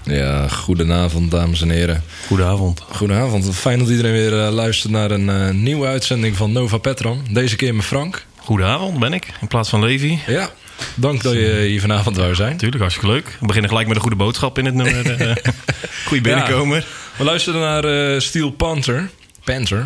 Ja, goedenavond, dames en heren. Goedenavond. Goedenavond. Fijn dat iedereen weer luistert naar een nieuwe uitzending van Nova Petram. Deze keer met Frank. Goedenavond ben ik, in plaats van Levi. Ja, dank dat je hier vanavond wou zijn. Tuurlijk, hartstikke leuk. We beginnen gelijk met een goede boodschap in het nummer. Goeie binnenkomer. Ja, we luisteren naar Steel Panther. Panther?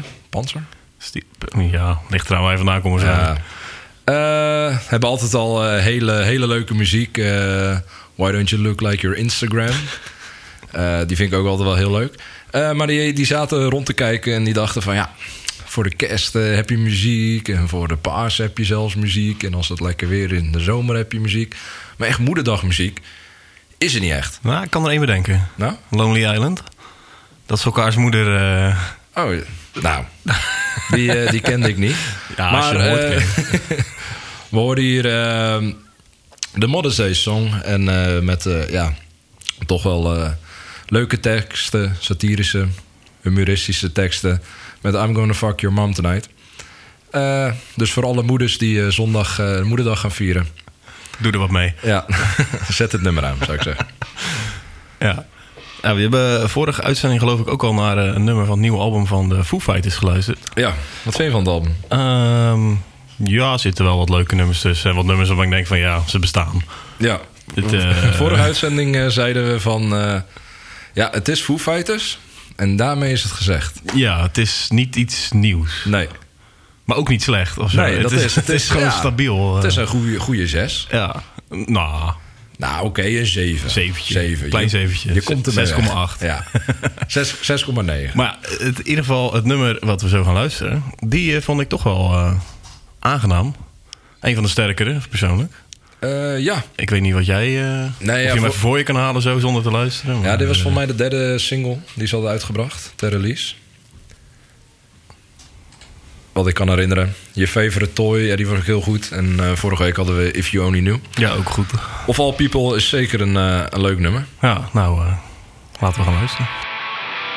Ja, ligt eraan waar je vandaan komt. Ja. Hebben altijd al hele leuke muziek. Why Don't You Look Like Your Instagram? Die vind ik ook altijd wel heel leuk. Maar die zaten rond te kijken en die dachten van ja, voor de kerst heb je muziek. En voor de paas heb je zelfs muziek. En als het lekker weer in de zomer heb je muziek. Maar echt moederdagmuziek is er niet echt. Nou, ik kan er één bedenken. Nou? Lonely Island. Dat is elkaars moeder... Oh, nou, die kende ik niet. Ja, maar we hoorden hier de Mother's Day Song. En met toch wel leuke teksten, satirische, humoristische teksten. Met I'm Gonna Fuck Your Mom Tonight. Dus voor alle moeders die zondag moederdag gaan vieren. Doe er wat mee. Ja, zet het nummer aan, zou ik zeggen. Ja. Nou, we hebben vorige uitzending geloof ik ook al naar een nummer van het nieuwe album van de Foo Fighters geluisterd. Ja, wat vind je van het album? Ja, er zitten wel wat leuke nummers tussen. En wat nummers waarvan ik denk van ja, ze bestaan. Ja, vorige uitzending zeiden we van... ja, het is Foo Fighters en daarmee is het gezegd. Ja, het is niet iets nieuws. Nee. Maar ook niet slecht. Of zo. Nee, het is gewoon stabiel. Het is een goede 6. Ja, Nou, oké, een 7. 7. Klein 7. Je komt er 6,8. Ja, 6,9. Maar in ieder geval, het nummer wat we zo gaan luisteren... die vond ik toch wel aangenaam. Een van de sterkere, persoonlijk. Ja. Ik weet niet wat jij... of je hem even voor je kan halen zo, zonder te luisteren. Maar, ja, dit was voor mij de derde single. Die ze hadden uitgebracht, ter release. Wat ik kan herinneren. Je favorite toy, ja, die was ook heel goed. En vorige week hadden we If You Only Knew. Ja, ook goed. Of All People is zeker een leuk nummer. Ja, nou, laten we gaan luisteren.